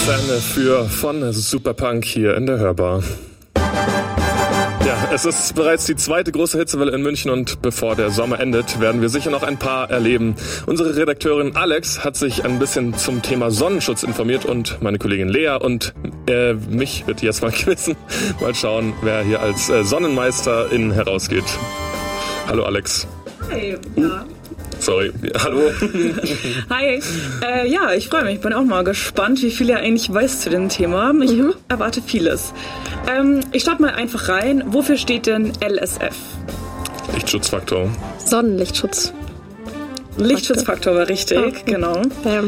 Zähne von Superpunk hier in der Hörbar. Ja, es ist bereits die zweite große Hitzewelle in München und bevor der Sommer endet, werden wir sicher noch ein paar erleben. Unsere Redakteurin Alex hat sich ein bisschen zum Thema Sonnenschutz informiert und meine Kollegin Lea und mich wird jetzt mal quizzen. Mal schauen, wer hier als Sonnenmeisterin herausgeht. Hallo Alex. Hey, ja. Sorry, hallo. Hi. Ja, ich freue mich. Ich bin auch mal gespannt, wie viel ihr eigentlich weiß zu dem Thema. Ich erwarte vieles. Ich starte mal einfach rein. Wofür steht denn LSF? Lichtschutzfaktor. Sonnenlichtschutz. Lichtschutzfaktor war richtig, genau.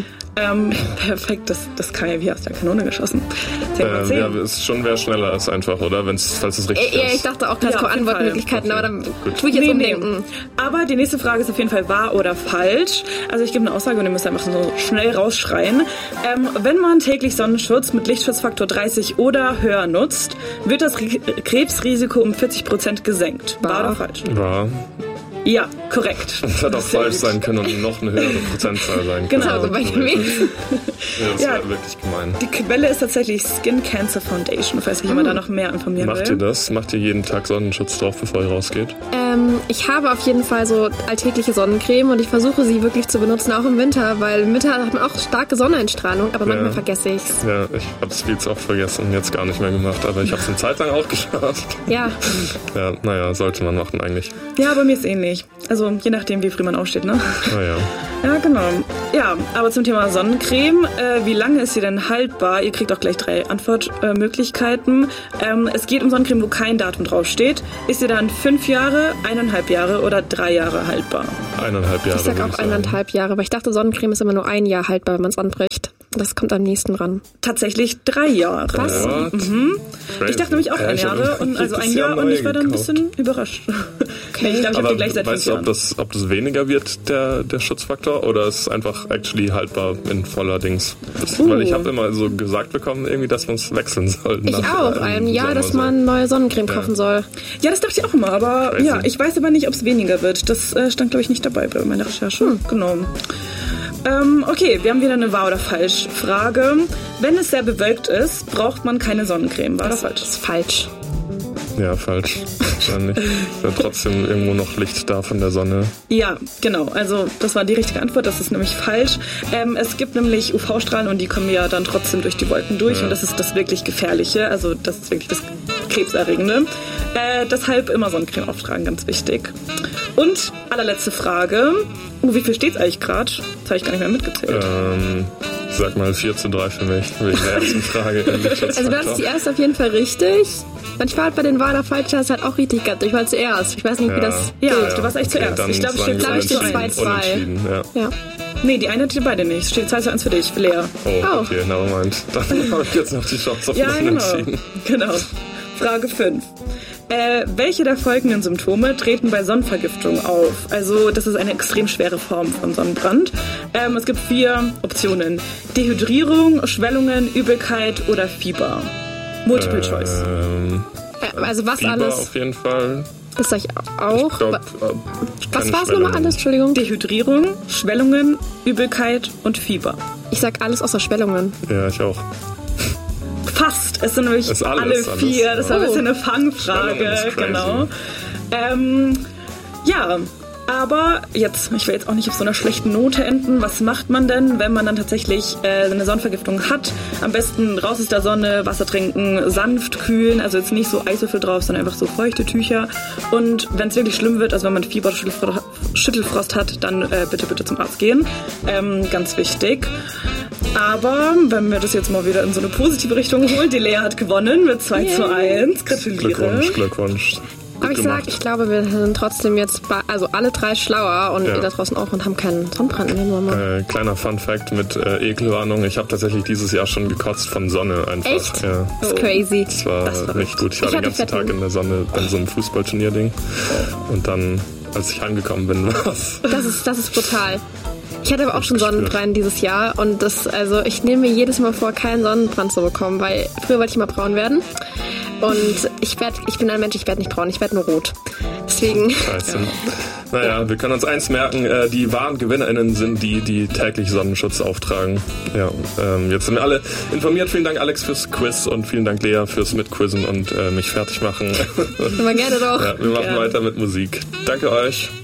Perfekt, das kam ja wie aus der Kanone geschossen. 10 von 10. Ja, ist schon wer schneller ist einfach, oder? Falls es richtig ist. Ja, ich dachte auch, das Antwortmöglichkeiten, okay. Aber dann tue ich jetzt umdenken. Aber die nächste Frage ist auf jeden Fall wahr oder falsch. Also ich gebe eine Aussage und ihr müsst einfach so schnell rausschreien. Wenn man täglich Sonnenschutz mit Lichtschutzfaktor 30 oder höher nutzt, wird das Krebsrisiko um 40% gesenkt. Wahr oder falsch? Wahr. Ja, korrekt. Das hätte auch falsch sein können und noch eine höhere Prozentzahl sein können. Genau. Also bei mir. Das wäre wirklich gemein. Die Quelle ist tatsächlich Skin Cancer Foundation, falls sich jemand da noch mehr informieren will. Macht ihr das? Macht ihr jeden Tag Sonnenschutz drauf, bevor ihr rausgeht? Ich habe auf jeden Fall so alltägliche Sonnencreme und ich versuche sie wirklich zu benutzen, auch im Winter, weil im Winter hat man auch starke Sonneneinstrahlung, aber manchmal vergesse ich es. Ja, ich habe es viel zu oft vergessen und jetzt gar nicht mehr gemacht, aber ich habe es eine Zeit lang auch geschafft. Ja. Ja, naja, sollte man machen eigentlich. Ja, bei mir ist ähnlich. Also je nachdem, wie früh man aufsteht, ne? Naja. Ja, genau. Ja, aber zum Thema Sonnencreme. Wie lange ist sie denn haltbar? Ihr kriegt auch gleich 3 Antwortmöglichkeiten. Es geht um Sonnencreme, wo kein Datum draufsteht. Ist sie dann 5 Jahre, 1,5 Jahre oder 3 Jahre haltbar? 1,5 Jahre. Ich sag auch 1,5 Jahre, weil ich dachte, Sonnencreme ist immer nur 1 Jahr haltbar, wenn man es anbricht. Das kommt am nächsten ran. Tatsächlich 3 Jahre. Was? Ich dachte nämlich auch 1 Jahre und also 1 Jahr und ich war dann ein bisschen überrascht. Okay. Ich glaube, ich habe die gleich seit 5 Jahren. Weißt du, ob das weniger wird, der Schutzfaktor, oder ist es einfach actually haltbar in voller Dings? Weil ich habe immer so gesagt bekommen, irgendwie, dass man es wechseln soll. Ich auch, einem Jahr, dass man neue Sonnencreme kaufen soll. Ja, das dachte ich auch immer, aber crazy. Ja, ich weiß aber nicht, ob es weniger wird. Das stand, glaube ich, nicht dabei bei meiner Recherche. Genau. Okay, wir haben wieder eine Wahr- oder Falsch-Frage. Wenn es sehr bewölkt ist, braucht man keine Sonnencreme. Wahr oder falsch? Das ist falsch. Ja, falsch. Wahrscheinlich. Ist ja trotzdem irgendwo noch Licht da von der Sonne. Ja, genau. Also das war die richtige Antwort. Das ist nämlich falsch. Es gibt nämlich UV-Strahlen und die kommen ja dann trotzdem durch die Wolken durch. Ja. Und das ist das wirklich Gefährliche. Also das ist wirklich das Krebserregende. Deshalb immer Sonnencreme auftragen, ganz wichtig. Und allerletzte Frage. Wie viel steht's eigentlich gerade? Das habe ich gar nicht mehr mitgezählt. Ich sag mal 4:3 für mich. Wegen der ersten Frage. Also du hast die erste auf jeden Fall richtig. Manchmal bei den Wahr oder Falsch hast halt auch richtig gehabt. Ich war zuerst. Ich weiß nicht, wie das geht. Ja, du warst echt zuerst. Ich glaube, es steht 2:2. Ja. Nee, die eine hat ihr beide nicht. Es steht 2:1 für dich, Lea. Oh, okay, nevermind. Dann habe ich jetzt noch die Chance auf Unentschieden. Genau. Frage 5. Welche der folgenden Symptome treten bei Sonnenvergiftung auf? Also das ist eine extrem schwere Form von Sonnenbrand. Es gibt 4 Optionen. Dehydrierung, Schwellungen, Übelkeit oder Fieber. Multiple Choice. Also was Fieber alles? Auf jeden Fall. Das sag ich auch. Ich glaub, was war es nochmal alles? Entschuldigung. Dehydrierung, Schwellungen, Übelkeit und Fieber. Ich sag alles außer Schwellungen. Ja, ich auch. Fast. Es sind nämlich alle 4. Das war ein bisschen eine Fangfrage. Genau. Ja, aber jetzt, ich will jetzt auch nicht auf so einer schlechten Note enden. Was macht man denn, wenn man dann tatsächlich eine Sonnenvergiftung hat? Am besten raus aus der Sonne, Wasser trinken, sanft kühlen, also jetzt nicht so Eiswürfel drauf, sondern einfach so feuchte Tücher. Und wenn es wirklich schlimm wird, also wenn man Fieber oder Schüttelfrost hat, dann bitte zum Arzt gehen. Ganz wichtig. Aber wenn wir das jetzt mal wieder in so eine positive Richtung holen, die Lea hat gewonnen mit 2:1. Gratuliere. Glückwunsch. Aber ich glaube, wir sind trotzdem jetzt also alle 3 schlauer und ihr da draußen auch und haben keinen Sonnenbrand mehr. Kleiner Fun-Fact mit Ekelwarnung. Ich habe tatsächlich dieses Jahr schon gekotzt von Sonne einfach. Echt? Ja. Das ist crazy. Das war nicht gut. Ich war den ganzen Tag in der Sonne bei so einem Fußballturnier-Ding. Und dann, als ich heimgekommen bin, war's. Das ist brutal. Ich hatte aber auch schon Sonnenbrand dieses Jahr und ich nehme mir jedes Mal vor, keinen Sonnenbrand zu bekommen, weil früher wollte ich mal braun werden. Und ich bin ein Mensch, ich werde nicht braun, ich werde nur rot. Deswegen. Scheiße. Naja, wir können uns eins merken, die wahren GewinnerInnen sind die täglich Sonnenschutz auftragen. Ja, jetzt sind wir alle informiert. Vielen Dank, Alex, fürs Quiz und vielen Dank, Lea, fürs Mitquizzen und mich fertig machen. Aber gerne doch. Ja, wir machen weiter mit Musik. Danke euch.